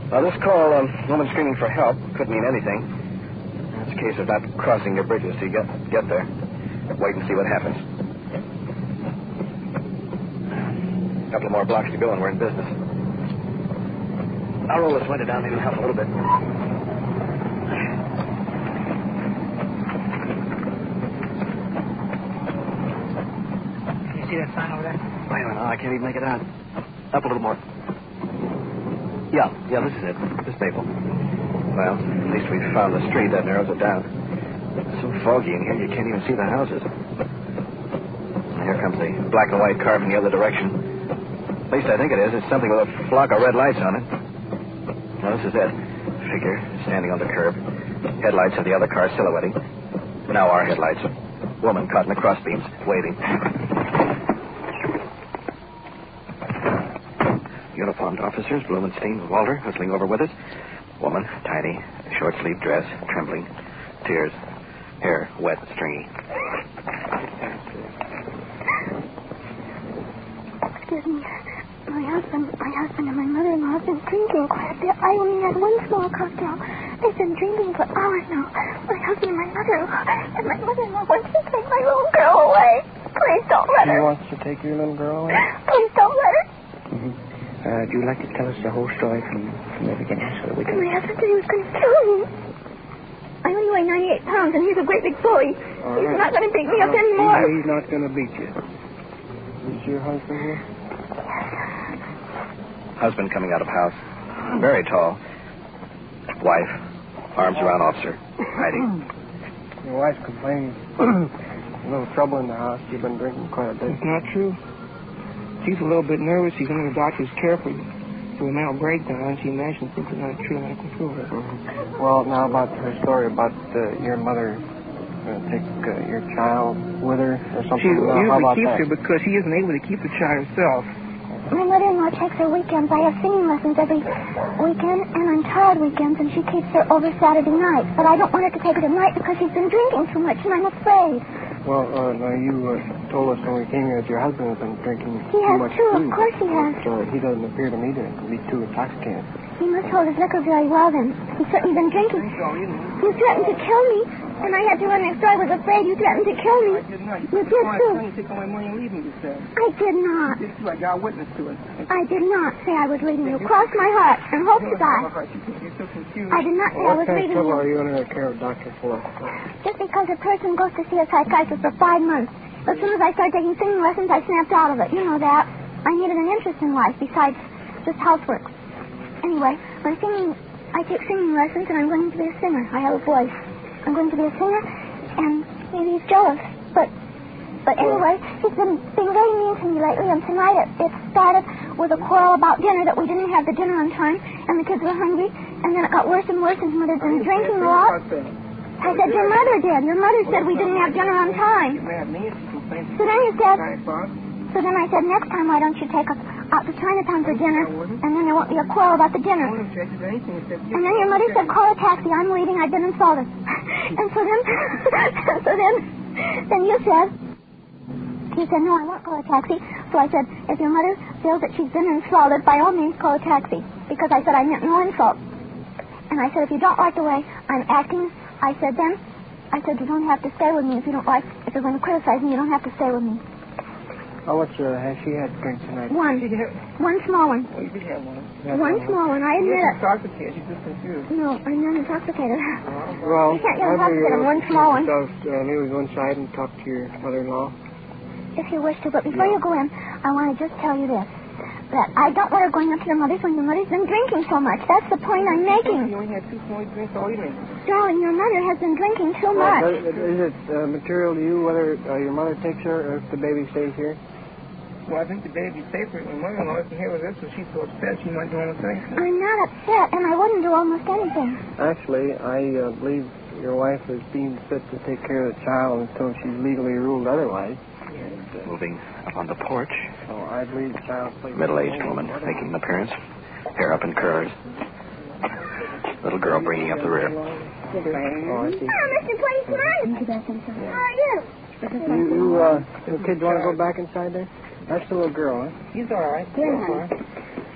Now, this call, woman screaming for help, could mean anything. It's a case of not crossing your bridges till you get there. Wait and see what happens. A couple of more blocks to go and we're in business. I'll roll this window down, maybe help a little bit. Can you see that sign over there? Wait a minute, I can't even make it out. Up a little more. Yeah, this is it. This maple. Well, at least we've found the street. That narrows it down. It's so foggy in here, you can't even see the houses. And here comes the black and white car from the other direction. At least I think it is. It's something with a flock of red lights on it. Well, this is it. Figure standing on the curb. Headlights of the other car silhouetting. Now our headlights. Woman caught in the crossbeams, waiting. Uniformed officers, Blumenstein, Walter, hustling over with us. Woman, tiny, short-sleeved dress, trembling, tears, hair wet, stringy. Excuse me. My husband and my mother-in-law have been drinking quite a bit. I only had one small cocktail. They've been drinking for hours now. My husband and my mother-in-law. And my mother-in-law wants to take my little girl away. Please don't let her. She wants to take your little girl away? Please don't let her. Mm-hmm. Would you like to tell us the whole story from the beginning so that we can... My husband said he was going to kill me. I only weigh 98 pounds, and he's a great big bully. He's not going to beat me up anymore. He's not going to beat you. Is your husband here? Husband coming out of house. Very tall. Wife. Arms around officer. Hiding. Your wife's complaining. A little trouble in the house. You've been drinking quite a bit. It's not true. She's a little bit nervous. She's under the doctor's care for a mental breakdown. She mentioned things are not true, and I control her. Mm-hmm. Well, now about her story about your mother take your child with her or something. She usually keeps that? her because she isn't able to keep the child herself. My mother-in-law takes her weekends. I have singing lessons every weekend and on child weekends, and she keeps her over Saturday night. But I don't want her to take her tonight because she's been drinking too much, and I'm afraid. Well, now you told us when we came here that your husband has been drinking too much too, too. Of course he has. But he doesn't appear to me to be too intoxicated. He must hold his liquor very well then. He's certainly been drinking. You threatened to kill me, and I had to run next door. I was afraid you threatened to kill me. I did not. You did too. You took all my money and leave me, you said. I did not. You did too. I got a witness to it. I did not say I was leaving you. Cross my heart and hope to die. You're so confused. I did not say I was leaving you. What are you under the care of Dr. for? Just because a person goes to see a psychiatrist for 5 months. As soon as I started taking singing lessons, I snapped out of it. You know that. I needed an interest in life besides just housework. Anyway, I take singing lessons, and I'm going to be a singer. I have a voice. I'm going to be a singer, and maybe he's jealous. But anyway, he's been being very mean to me lately, and tonight it started with a quarrel about dinner, that we didn't have the dinner on time, and the kids were hungry, and then it got worse and worse, and his mother's been drinking a lot. I said, your mother did. Your mother said we didn't have dinner on time. So then you said... So then I said, next time, why don't you take us out to Chinatown for dinner, and then there won't be a quarrel about the dinner. And then your mother said, call a taxi. I'm leaving. I've been insulted. And so then you said, no, I won't call a taxi. So I said, if your mother feels that she's been insulted, by all means, call a taxi. Because I said I meant no insult. And I said, if you don't like the way I'm acting, I said, you don't have to stay with me. If you're going to criticize me, you don't have to stay with me. How much has she had drink tonight? One small one. Oh, you did have one. One small one, I admit it. Intoxicated. She's just confused. No, I'm not intoxicated. Well, you can't get intoxicated. One small one. Maybe we go inside and talk to your mother-in-law. If you wish to, but before you go in, I want to just tell you this. That I don't want her going up to your mother's when your mother's been drinking so much. That's the point I'm making. You only had 2 small drinks all evening. Darling, your mother has been drinking too much. Is it material to you whether your mother takes her or if the baby stays here? Well, I think the baby's safer. My mother-in-law isn't here with us, so she's so upset she might do almost anything. I'm not upset, and I wouldn't do almost anything. Actually, I believe your wife is deemed fit to take care of the child until she's legally ruled otherwise. Moving up on the porch. So I believe the child's... Middle-aged woman making an appearance. Hair up in curls. Little girl bringing up the rear. Oh, Mr. Policeman! How are you? You kids want to go back inside there? That's the little girl, huh? He's all right. Here, honey.